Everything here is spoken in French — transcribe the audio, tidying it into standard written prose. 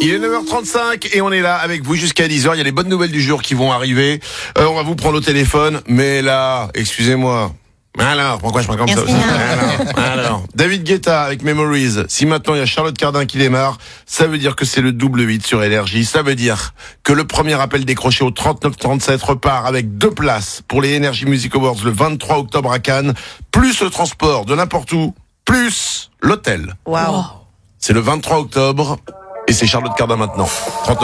Il est 9h35 et on est là avec vous jusqu'à 10h. Il y a les bonnes nouvelles du jour qui vont arriver. On va vous prendre au téléphone. Mais là, excusez-moi. Alors, pourquoi je prends comme ça? Alors, David Guetta avec Memories. Si maintenant il y a Charlotte Cardin qui démarre, ça veut dire que c'est le double 8 sur Énergie. Ça veut dire que le premier appel décroché au 3937 repart avec 2 places pour les Energy Music Awards le 23 octobre à Cannes, plus le transport de n'importe où, plus l'hôtel. Waouh. C'est le 23 octobre et c'est Charlotte Cardin maintenant. 39